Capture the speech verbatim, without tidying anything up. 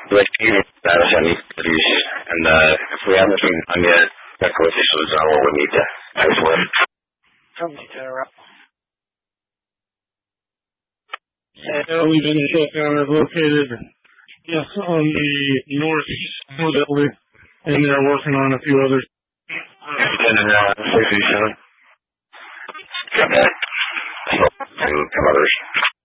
like you status on these cities, and uh, if we haven't been done yet, that quotation is on what we need to pay for it. Yeah, we've been shutdown is located just on the northeast of Italy, and they're working on a few others. And then uh, sixty-seven. Got that. And some others.